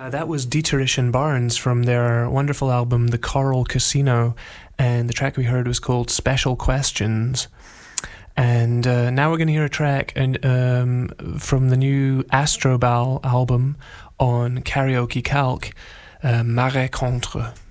That was Dieterich and Barnes from their wonderful album The Coral Casino, and the track we heard was called Special Questions. And now we're going to hear a track from the new Astrobal album on Karaoke Calc, Marais Contre.